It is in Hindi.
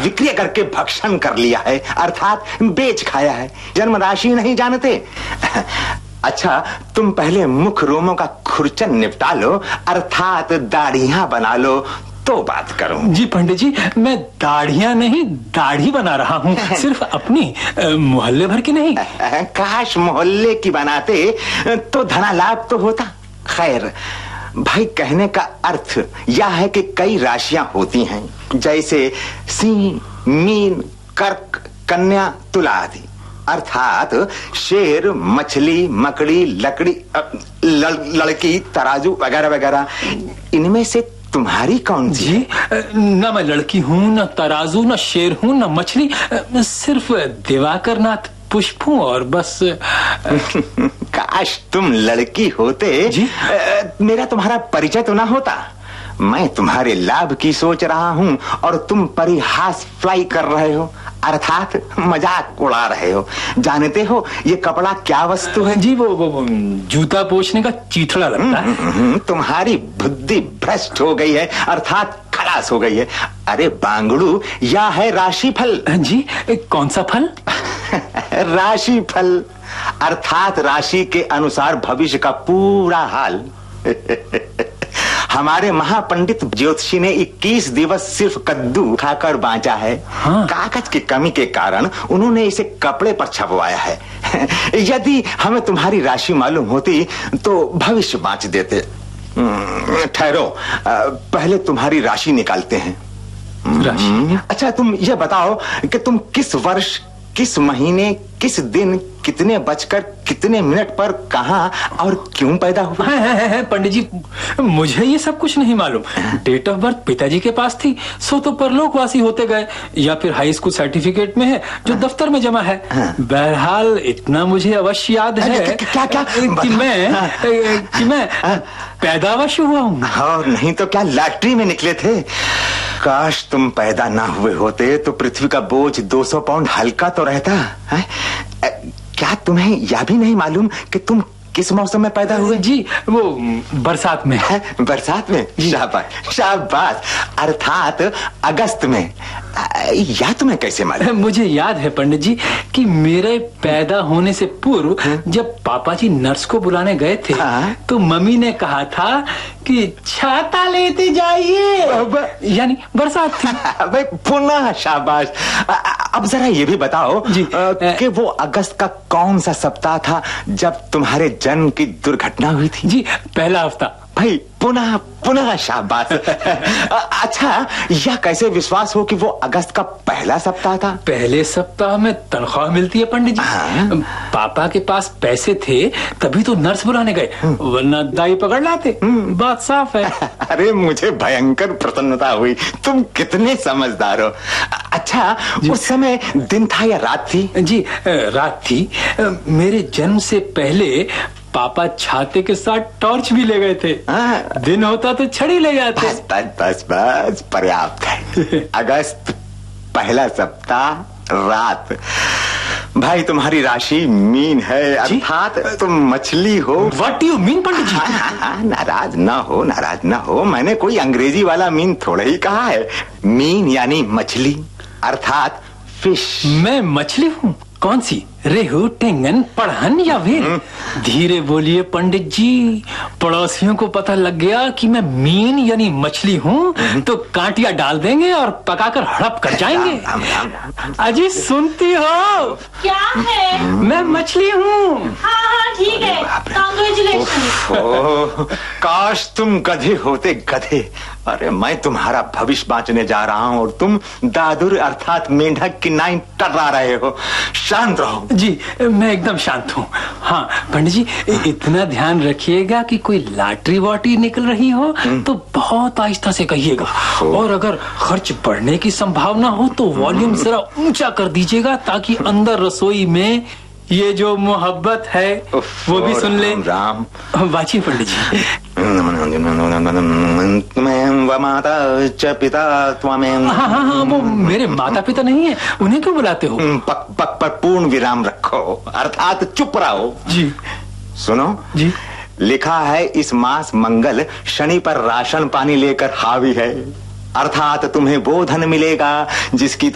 विक्रय करके भक्षण कर लिया है, अर्थात बेच खाया है। जन्म राशि नहीं जानते? अच्छा, तुम पहले मुख रोमों का खुरचन निपटा लो, अर्थात दाढ़ियां बना लो, तो बात करूं। जी पंडित जी, मैं दाढ़ियां नहीं दाढ़ी बना रहा हूँ, सिर्फ अपनी, मोहल्ले भर की नहीं। काश मोहल्ले की बनाते तो धना लाभ तो होता। खैर भाई, कहने का अर्थ यह है कि कई राशियां होती हैं, जैसे सिंह, मीन, कर्क, कन्या, तुला आदि। अर्थात शेर, मछली, मकड़ी, लकड़ी, लड़की, तराजू वगैरह वगैरह। इनमें से तुम्हारी कौन सी? जी, न मैं लड़की हूँ, न तराजू, न शेर हूँ, न मछली, सिर्फ दिवाकर नाथ पुष्प हूँ और बस। काश तुम लड़की होते जी? मेरा तुम्हारा परिचय तो ना होता। मैं तुम्हारे लाभ की सोच रहा हूँ और तुम परिहास फ्लाई कर रहे हो, अर्थात मजाक उड़ा रहे हो। जानते हो ये कपड़ा क्या वस्तु है? जी, वो जूता पोंछने का चीथड़ा लगता है। तुम्हारी बुद्धि भ्रष्ट हो गई है, अर्थात खलास हो गई है। अरे बांगड़ू, यह है राशि फल। जी, कौन सा फल? राशि फल, अर्थात राशि के अनुसार भविष्य का पूरा हाल। हमारे महापंडित ज्योतिषी ने 21 दिवस सिर्फ कद्दू खाकर बांचा है। हाँ। कागज की कमी के कारण उन्होंने इसे कपड़े पर छपवाया है। यदि हमें तुम्हारी राशि मालूम होती तो भविष्य बांच देते। ठहरो, पहले तुम्हारी राशि निकालते हैं। राशि? अच्छा, तुम ये बताओ कि तुम किस वर्ष, किस महीने, किस दिन, कितने बजकर कितने मिनट पर, कहां और क्यों पैदा हुआ? है पंडित जी, मुझे ये सब कुछ नहीं मालूम। डेट ऑफ बर्थ पिताजी के पास थी, सो तो परलोकवासी होते गए, या फिर हाई स्कूल सर्टिफिकेट में है जो दफ्तर में जमा है। बहरहाल इतना मुझे अवश्य याद है कि मैं पैदावश हुआ हूँ। और नहीं तो क्या लॉटरी में निकले थे? काश तुम पैदा ना हुए होते तो पृथ्वी का बोझ 200 पाउंड हल्का तो रहता है। क्या तुम्हें यह भी नहीं मालूम कि तुम किस मौसम में पैदा हुए? जी, वो बरसात में। बरसात में? शाबाश शाबाश, अर्थात अगस्त में। या तुम्हें कैसे मालूम? मुझे याद है पंडित जी कि मेरे पैदा होने से पूर्व जब पापा जी नर्स को बुलाने गए थे, तो मम्मी ने कहा था कि छाता लेते जाइए, यानी बरसात थी। भाई पुनः शाबाश। अब जरा ये भी बताओ कि वो अगस्त का कौन सा सप्ताह था जब तुम्हारे जन्म की दुर्घटना हुई थी? जी, पहला हफ्ता। भाई पुनः पुनः शाबाश। अच्छा, यह कैसे विश्वास हो कि वो अगस्त का पहला सप्ताह था? पहले सप्ताह में तनख्वाह मिलती है पंडित जी। पापा के पास पैसे थे तभी तो नर्स बुलाने गए, वरना दाई पकड़ लाते। बात साफ है। अरे मुझे भयंकर प्रसन्नता हुई, तुम कितने समझदार हो। अच्छा, उस समय दिन था या रात थी? जी, रात थी। मेरे जन्म से पहले पापा छाते के साथ टॉर्च भी ले गए थे। दिन होता तो छड़ी ले जाते। बस बस बस बस, पर्याप्त है। अगस्त पहला सप्ताह, रात। भाई तुम्हारी राशि मीन है, अर्थात तुम मछली हो। What do you mean पंडित जी? नाराज ना हो, नाराज ना हो, मैंने कोई अंग्रेजी वाला मीन थोड़ा ही कहा है। मीन यानी मछली, अर्थात फिश। मैं मछली हूँ? कौन सी? रेहू, टेंगन, पढ़न या व्हेल? धीरे बोलिए पंडित जी, पड़ोसियों को पता लग गया कि मैं मीन यानी मछली हूँ तो कांटिया डाल देंगे और पकाकर हड़प कर जाएंगे। अजी सुनती हो? क्या है? मैं मछली हूँ। हाँ ठीक है, कांग्रेचुलेशन। काश तुम गधे होते, गधे। अरे मैं तुम्हारा भविष्य बांचने जा रहा हूँ और तुम दादुर अर्थात मेंढक की नाई टर्रा रहे हो। शांत रहो। जी, मैं एकदम शांत हूँ। हाँ पंडित जी, इतना ध्यान रखिएगा कि कोई लॉटरी वॉटरी निकल रही हो तो बहुत आहिस्ता से कहिएगा, और अगर खर्च बढ़ने की संभावना हो तो वॉल्यूम जरा ऊंचा कर दीजिएगा ताकि अंदर रसोई में ये जो मोहब्बत है वो भी सुन ले। राम वाचिए पंडित जी। माता च पिता त्वमेव। हाँ, वो मेरे माता पिता नहीं है, उन्हें क्यों बुलाते हो? पक पक पर पूर्ण विराम रखो, अर्थात चुप रहो। जी सुनो जी, लिखा है इस मास मंगल शनि पर राशन पानी लेकर हावी है, अर्थात तुम्हें वो धन मिलेगा जिसकी